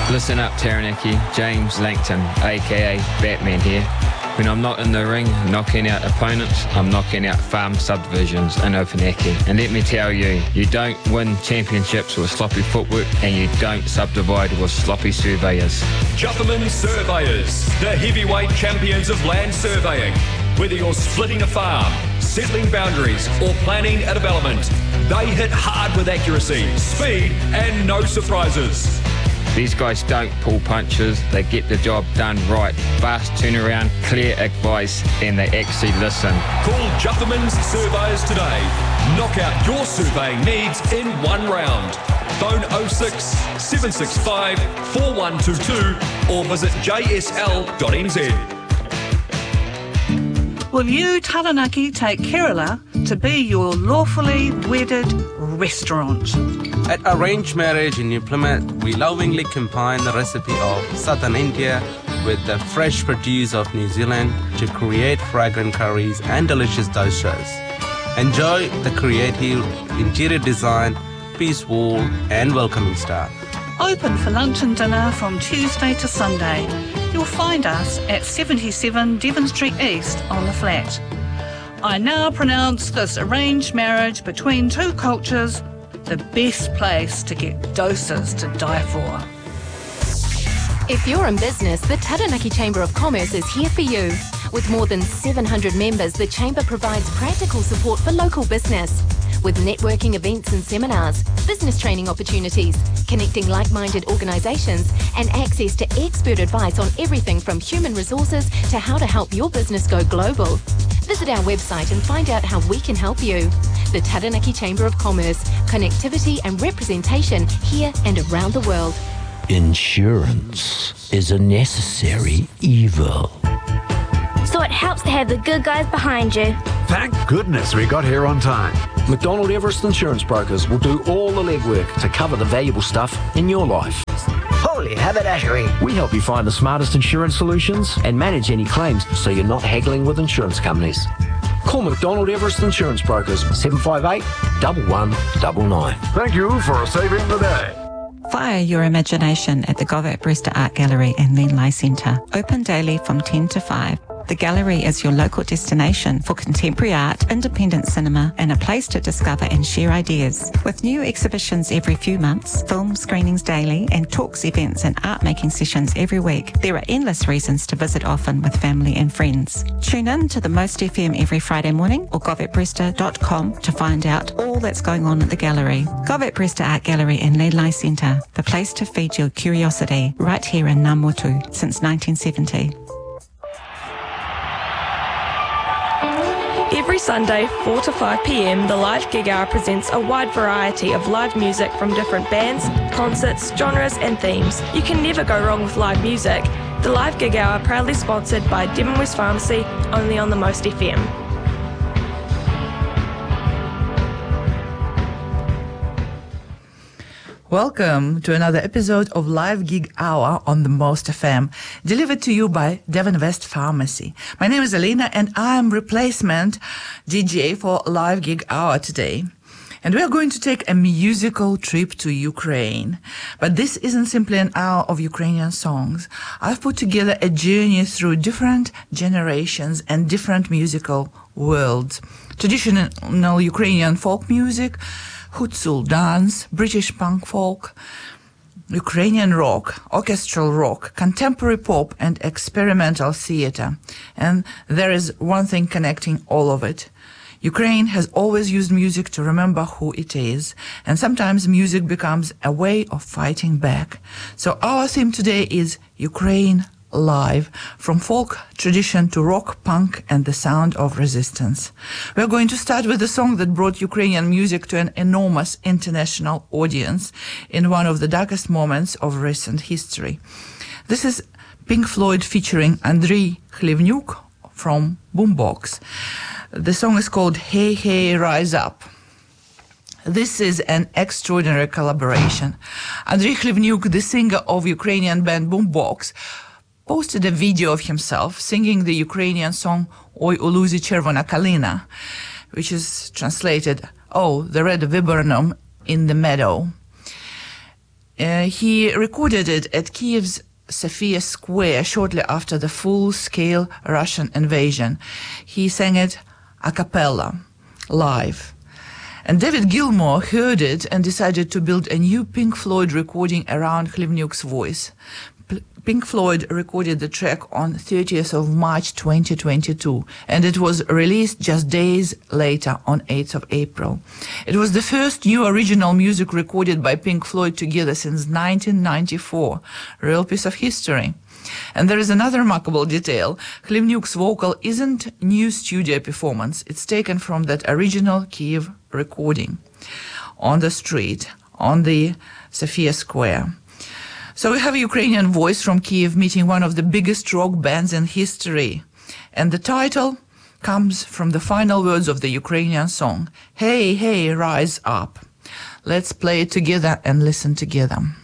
Listen up, Taranaki. James Langton, aka Batman here. When I'm not in the ring knocking out opponents, I'm knocking out farm subdivisions in Opunake. And let me tell you, you don't win championships with sloppy footwork, and you don't subdivide with sloppy surveyors. Jutherman Surveyors, the heavyweight champions of land surveying. Whether you're splitting a farm, settling boundaries, or planning a development, they hit hard with accuracy, speed, and no surprises. These guys don't pull punches, they get the job done right. Fast turnaround, clear advice, and they actually listen. Call Jutherman's Surveyors today. Knock out your surveying needs in one round. Phone 06 765 4122 or visit jsl.nz. Will you, Taranaki, take Kerala to be your lawfully wedded restaurant? At Arranged Marriage in New Plymouth, we lovingly combine the recipe of southern India with the fresh produce of New Zealand to create fragrant curries and delicious dosas. Enjoy the creative interior design, peace wall and welcoming staff. Open for lunch and dinner from Tuesday to Sunday. You'll find us at 77 Devon Street East on the flat. I now pronounce this arranged marriage between two cultures the best place to get doses to die for. If you're in business, the Taranaki Chamber of Commerce is here for you. With more than 700 members, the Chamber provides practical support for local business. With networking events and seminars, business training opportunities, connecting like-minded organisations, and access to expert advice on everything from human resources to how to help your business go global. Visit our website and find out how we can help you. The Taranaki Chamber of Commerce, connectivity and representation here and around the world. Insurance is a necessary evil. So it helps to have the good guys behind you. Thank goodness we got here on time. McDonald Everest Insurance Brokers will do all the legwork to cover the valuable stuff in your life. Holy haberdashery! We help you find the smartest insurance solutions and manage any claims so you're not haggling with insurance companies. Call McDonald Everest Insurance Brokers 758 1199. Thank you for saving the day. Fire your imagination at the Govett Brewster Art Gallery and Lenlai Centre. Open daily from 10 to 5. The gallery is your local destination for contemporary art, independent cinema, and a place to discover and share ideas. With new exhibitions every few months, film screenings daily, and talks, events, and art-making sessions every week, there are endless reasons to visit often with family and friends. Tune in to the Most FM every Friday morning or govettbrewster.com to find out all that's going on at the gallery. Govett Brewster Art Gallery and Lenlai Centre, the place to feed your curiosity, right here in Ngāmotu since 1970. Every Sunday, 4 to 5 p.m, the Live Gig Hour presents a wide variety of live music from different bands, concerts, genres and themes. You can never go wrong with live music. The Live Gig Hour proudly sponsored by Devon West Pharmacy, only on the Most FM. Welcome to another episode of Live Gig Hour on the Most FM, delivered to you by Devon West Pharmacy. My name is Elena and I'm replacement DJ for Live Gig Hour today. And we are going to take a musical trip to Ukraine. But this isn't simply an hour of Ukrainian songs. I've put together a journey through different generations and different musical worlds. Traditional Ukrainian folk music, Hutzul dance, British punk folk, Ukrainian rock, orchestral rock, contemporary pop and experimental theater. And there is one thing connecting all of it. Ukraine has always used music to remember who it is, and sometimes music becomes a way of fighting back. So our theme today is Ukraine Live, from folk tradition to rock, punk, and the sound of resistance. We're going to start with a song that brought Ukrainian music to an enormous international audience in one of the darkest moments of recent history. This is Pink Floyd featuring Andriy Khlivnyuk from Boombox. The song is called Hey Hey Rise Up. This is an extraordinary collaboration. Andriy Khlivnyuk, the singer of Ukrainian band Boombox, posted a video of himself singing the Ukrainian song Oi u luzі червона калина, which is translated, Oh, the red viburnum in the meadow. He recorded it at Kiev's Sofia Square shortly after the full-scale Russian invasion. He sang it a cappella, live. And David Gilmour heard it and decided to build a new Pink Floyd recording around Khlyvnyuk's voice. Pink Floyd recorded the track on 30th of March 2022, and it was released just days later on 8th of April. It was the first new original music recorded by Pink Floyd together since 1994. Real piece of history. And there is another remarkable detail. Khlyvnyuk's vocal isn't new studio performance. It's taken from that original Kiev recording on the street, on the Sofia Square. So we have a Ukrainian voice from Kiev meeting one of the biggest rock bands in history. And the title comes from the final words of the Ukrainian song, Hey, hey, rise up. Let's play it together and listen together.